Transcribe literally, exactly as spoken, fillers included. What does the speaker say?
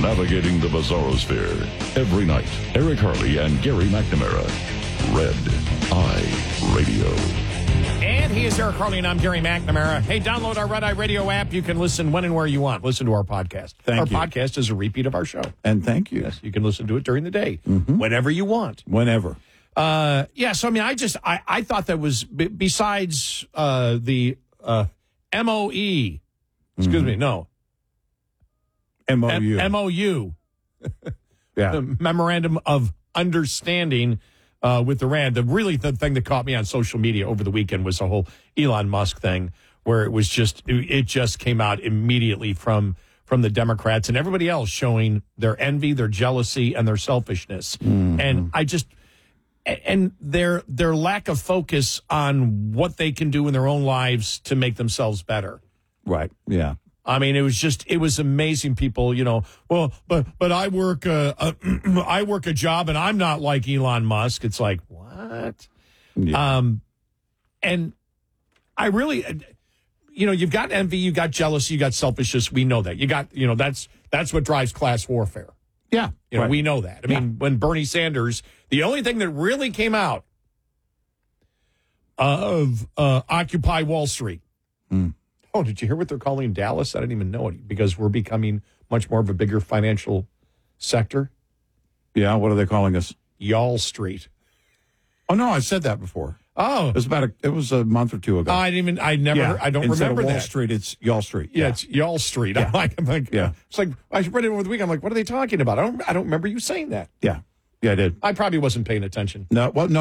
navigating the bizarrosphere. Every night, Eric Harley and Gary McNamara. Red Eye Radio. And he is Eric Harley, and I'm Gary McNamara. Hey, download our Red Eye Radio app. You can listen when and where you want. Listen to our podcast. Thank our you. podcast is a repeat of our show. And thank you. Yes, you can listen to it during the day, mm-hmm. whenever you want. Whenever. Uh, yeah, so, I mean, I just, I, I thought that was, b- besides uh, the uh, M O E, excuse mm-hmm. me, no. M O U. M O U. Yeah. The Memorandum of Understanding uh, with Iran. The really the thing that caught me on social media over the weekend was the whole Elon Musk thing, where it was just, it, it just came out immediately from from the Democrats and everybody else showing their envy, their jealousy, and their selfishness. Mm-hmm. And I just, and their their lack of focus on what they can do in their own lives to make themselves better. Right, yeah. I mean, it was just, it was amazing. People, you know, well, but but I work a, a I work a job and I'm not like Elon Musk. It's like, what? Yeah. Um, and I really, you know, you've got envy, you got jealousy, you got selfishness. We know that. You got, you know, that's that's what drives class warfare. Yeah, you know, right. we know that. I yeah. mean, when Bernie Sanders, the only thing that really came out of uh, Occupy Wall Street. Mm. Oh, did you hear what they're calling Dallas? I didn't even know it, because we're becoming much more of a bigger financial sector. Yeah, what are they calling us? Y'all Street. Oh no, I said that before. Oh, it was about a, it was a month or two ago. I didn't even. I never. Yeah. Heard, I don't Instead remember of Wall that. Street. It's Y'all Street. Yeah, yeah. it's Y'all Street. Yeah. I'm like, I'm like, yeah. It's like I read it over the weekend. I'm like, what are they talking about? I don't. I don't remember you saying that. Yeah, yeah, I did. I probably wasn't paying attention. No, well, no.